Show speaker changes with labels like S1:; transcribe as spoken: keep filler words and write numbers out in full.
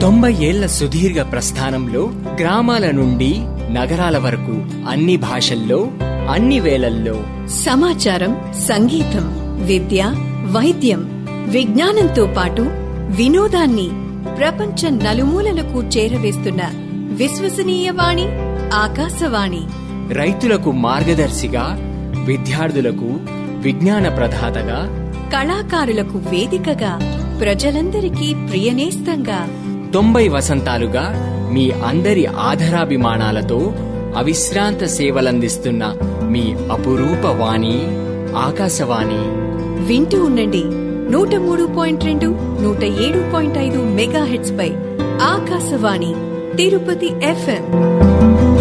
S1: తొంభై ఏళ్ల సుదీర్ఘ ప్రస్థానంలో గ్రామాల నుండి నగరాల వరకు అన్ని భాషల్లో అన్ని వేళల్లో
S2: సమాచారం, సంగీతం, విద్య, వైద్యం, విజ్ఞానంతో పాటు వినోదాన్ని ప్రపంచ నలుమూలలకు చేరవేస్తున్న విశ్వసనీయ వాణి ఆకాశవాణి.
S1: రైతులకు మార్గదర్శిగా, విద్యార్థులకు విజ్ఞాన ప్రదాతగా,
S2: కళాకారులకు వేదికగా, ప్రజలందరికీ ప్రియనేస్తంగా
S1: తొంభై వసంతాలుగా మీ అందరి ఆధరాభిమానాలతో అవిశ్రాంత సేవలందిస్తున్న మీ అపురూప వాణి ఆకాశవాణి.
S2: వింటూ ఉండండి నూట మూడు పాయింట్ రెండు నూట ఏడు పాయింట్ ఐదు మెగా హెర్ట్జ్ పై ఆకాశవాణి తిరుపతి ఎఫ్ఎం.